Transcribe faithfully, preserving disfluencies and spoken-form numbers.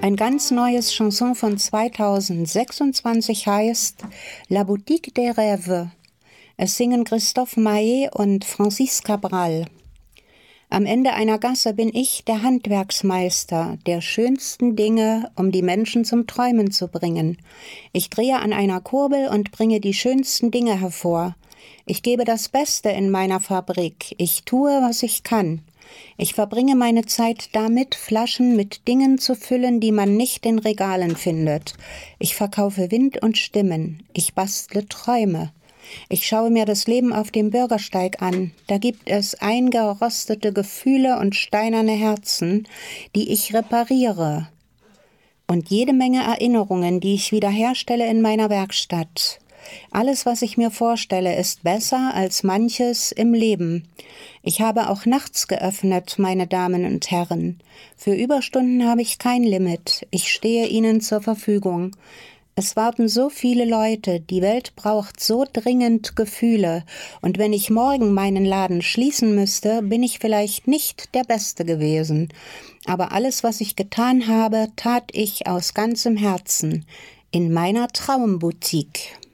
Ein ganz neues Chanson von zweitausendsechsundzwanzig heißt La Boutique des Rêves. Es singen Christophe Maé und Francis Cabral. Am Ende einer Gasse bin ich der Handwerksmeister der schönsten Dinge, um die Menschen zum Träumen zu bringen. Ich drehe an einer Kurbel und bringe die schönsten Dinge hervor. Ich gebe das Beste in meiner Fabrik. Ich tue, was ich kann. Ich verbringe meine Zeit damit, Flaschen mit Dingen zu füllen, die man nicht in Regalen findet. Ich verkaufe Wind und Stimmen. Ich bastle Träume. Ich schaue mir das Leben auf dem Bürgersteig an. Da gibt es eingerostete Gefühle und steinerne Herzen, die ich repariere. Und jede Menge Erinnerungen, die ich wiederherstelle in meiner Werkstatt. Alles, was ich mir vorstelle, ist besser als manches im Leben. Ich habe auch nachts geöffnet, meine Damen und Herren. Für Überstunden habe ich kein Limit. Ich stehe Ihnen zur Verfügung. Es warten so viele Leute, die Welt braucht so dringend Gefühle. Und wenn ich morgen meinen Laden schließen müsste, bin ich vielleicht nicht der Beste gewesen. Aber alles, was ich getan habe, tat ich aus ganzem Herzen. In meiner Traumboutique.